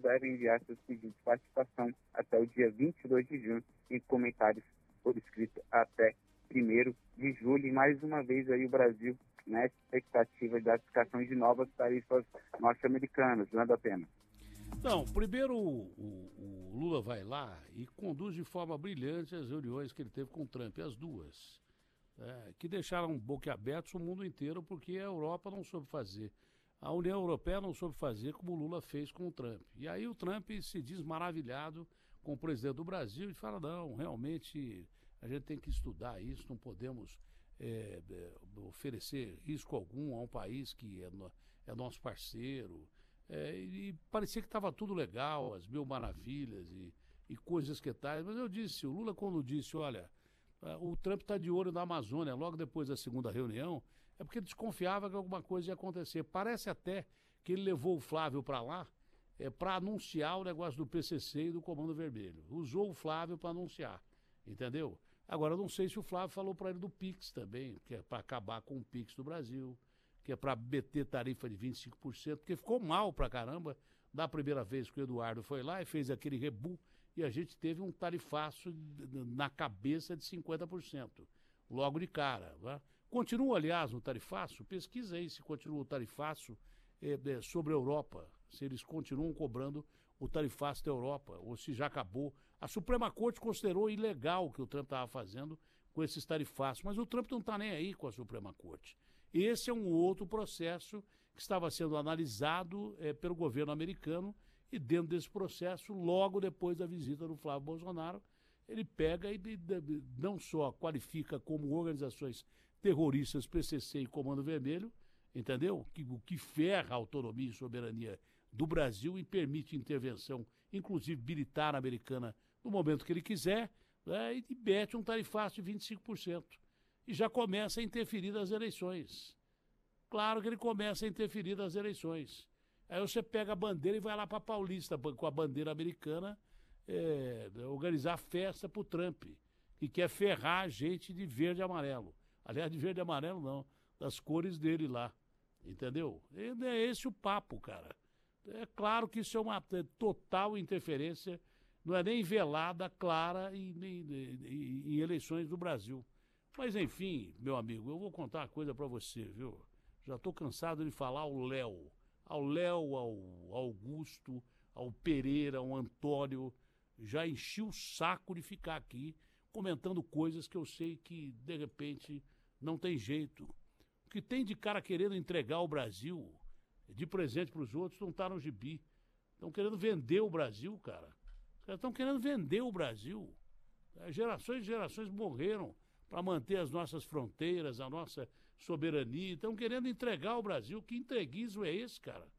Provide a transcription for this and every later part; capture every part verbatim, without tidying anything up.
devem enviar seus pedidos de participação até o dia vinte e dois de junho e comentários por escrito até primeiro de julho. E mais uma vez aí o Brasil na expectativa da aplicação de novas tarifas norte-americanas, não é da pena. Não, primeiro o, o, o Lula vai lá e conduz de forma brilhante as reuniões que ele teve com o Trump, as duas, é, que deixaram boquiabertos o mundo inteiro, porque a Europa não soube fazer. A União Europeia não soube fazer como o Lula fez com o Trump. E aí o Trump se diz maravilhado com o presidente do Brasil e fala, não, realmente a gente tem que estudar isso, não podemos é, é, oferecer risco algum a um país que é, no, é nosso parceiro. É, e parecia que estava tudo legal, as mil maravilhas e, e coisas que tais. Mas eu disse, o Lula quando disse, olha, o Trump está de olho na Amazônia, logo depois da segunda reunião, é porque ele desconfiava que alguma coisa ia acontecer. Parece até que ele levou o Flávio para lá é, para anunciar o negócio do P C C e do Comando Vermelho. Usou o Flávio para anunciar, entendeu? Agora, eu não sei se o Flávio falou para ele do Pix também, que é para acabar com o Pix do Brasil, que é para meter tarifa de vinte e cinco por cento, porque ficou mal pra caramba da primeira vez que o Eduardo foi lá e fez aquele rebu, e a gente teve um tarifaço na cabeça de cinquenta por cento, logo de cara. Né? Continua, aliás, no tarifaço, pesquisa aí se continua o tarifaço é, é, sobre a Europa, se eles continuam cobrando o tarifaço da Europa, ou se já acabou. A Suprema Corte considerou ilegal o que o Trump estava fazendo com esses tarifaços, mas o Trump não está nem aí com a Suprema Corte. Esse é um outro processo que estava sendo analisado é, pelo governo americano e dentro desse processo, logo depois da visita do Flávio Bolsonaro, ele pega e de, de, não só qualifica como organizações terroristas P C C e Comando Vermelho, entendeu? Que, o que ferra a autonomia e soberania do Brasil e permite intervenção, inclusive militar americana, no momento que ele quiser, né, e mete um tarifaço de vinte e cinco por cento. E já começa a interferir nas eleições. Claro que ele começa a interferir nas eleições. Aí você pega a bandeira e vai lá para Paulista com a bandeira americana é, organizar festa para o Trump, que quer ferrar a gente de verde e amarelo. Aliás, de verde e amarelo não, das cores dele lá. Entendeu? E é esse o papo, cara. É claro que isso é uma total interferência, não é nem velada, clara em, em, em, em eleições do Brasil. Mas, enfim, meu amigo, eu vou contar uma coisa para você, viu? Já estou cansado de falar ao Léo. Ao Léo, ao Augusto, ao Pereira, ao Antônio. Já enchi o saco de ficar aqui comentando coisas que eu sei que, de repente, não tem jeito. O que tem de cara querendo entregar o Brasil de presente para os outros não está no gibi. Estão querendo vender o Brasil, cara. Os caras estão querendo vender o Brasil. Gerações e gerações morreram para manter as nossas fronteiras, a nossa soberania. Estão querendo entregar o Brasil. Que entreguismo é esse, cara?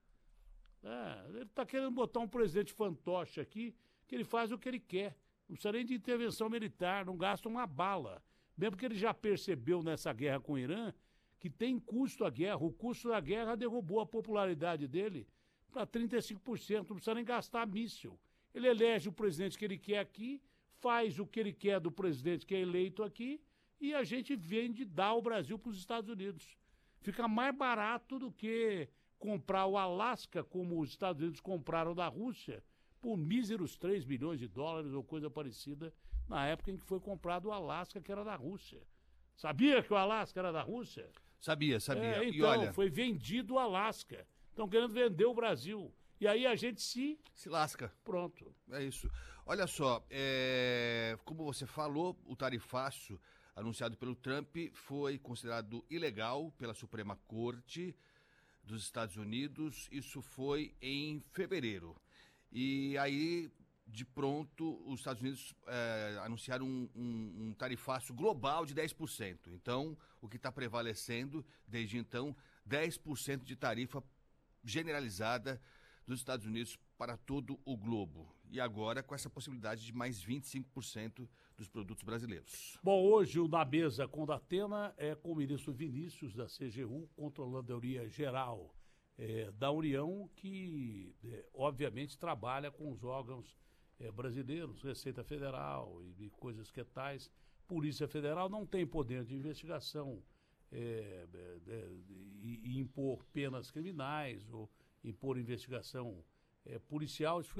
É, ele está querendo botar um presidente fantoche aqui, que ele faz o que ele quer. Não precisa nem de intervenção militar, não gasta uma bala. Mesmo que ele já percebeu nessa guerra com o Irã que tem custo a guerra. O custo da guerra derrubou a popularidade dele para trinta e cinco por cento. Não precisa nem gastar míssil. Ele elege o presidente que ele quer aqui, faz o que ele quer do presidente que é eleito aqui, e a gente vende, dá o Brasil para os Estados Unidos. Fica mais barato do que comprar o Alasca, como os Estados Unidos compraram da Rússia, por míseros três bilhões de dólares ou coisa parecida, na época em que foi comprado o Alasca, que era da Rússia. Sabia que o Alasca era da Rússia? Sabia, sabia. É, então, e olha... foi vendido o Alasca. Estão querendo vender o Brasil. E aí a gente se... Se lasca. Pronto. É isso. Olha só, é... como você falou, o tarifaço anunciado pelo Trump foi considerado ilegal pela Suprema Corte dos Estados Unidos. Isso foi em fevereiro. E aí, de pronto, os Estados Unidos é, anunciaram um, um, um tarifaço global de dez por cento. Então, o que está prevalecendo desde então, dez por cento de tarifa generalizada dos Estados Unidos para todo o globo. E agora com essa possibilidade de mais vinte e cinco por cento dos produtos brasileiros. Bom, hoje o Na Mesa com Datena é com o ministro Vinícius da C G U, Controladoria Geral é, da União, que é, obviamente trabalha com os órgãos é, brasileiros, Receita Federal e, e coisas que tais. Polícia Federal não tem poder de investigação é, é, e, e impor penas criminais ou impor investigação é, policial. Isso